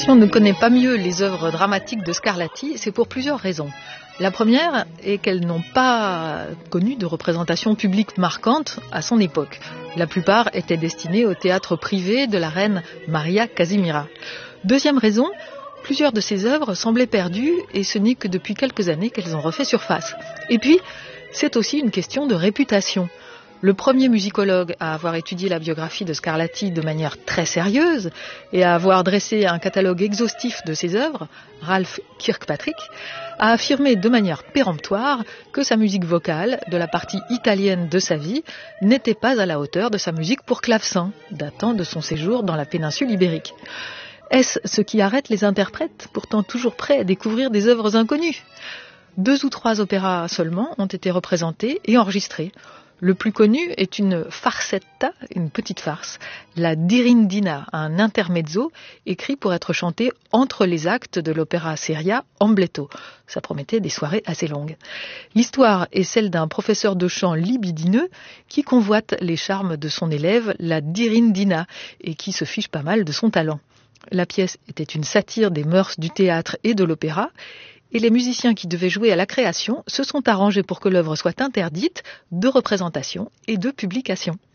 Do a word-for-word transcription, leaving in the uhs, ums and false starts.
Si on ne connaît pas mieux les œuvres dramatiques de Scarlatti, c'est pour plusieurs raisons. La première est qu'elles n'ont pas connu de représentation publique marquante à son époque. La plupart étaient destinées au théâtre privé de la reine Maria Casimira. Deuxième raison, plusieurs de ces œuvres semblaient perdues et ce n'est que depuis quelques années qu'elles ont refait surface. Et puis, c'est aussi une question de réputation. Le premier musicologue à avoir étudié la biographie de Scarlatti de manière très sérieuse et à avoir dressé un catalogue exhaustif de ses œuvres, Ralph Kirkpatrick, a affirmé de manière péremptoire que sa musique vocale, de la partie italienne de sa vie, n'était pas à la hauteur de sa musique pour clavecin, datant de son séjour dans la péninsule ibérique. Est-ce ce qui arrête les interprètes, pourtant toujours prêts à découvrir des œuvres inconnues ? Deux ou trois opéras seulement ont été représentés et enregistrés. Le plus connu est une farsetta, une petite farce, la Dirindina, un intermezzo écrit pour être chanté entre les actes de l'opéra seria Ambletto. Ça promettait des soirées assez longues. L'histoire est celle d'un professeur de chant libidineux qui convoite les charmes de son élève, la Dirindina, et qui se fiche pas mal de son talent. La pièce était une satire des mœurs du théâtre et de l'opéra, et les musiciens qui devaient jouer à la création se sont arrangés pour que l'œuvre soit interdite de représentation et de publication.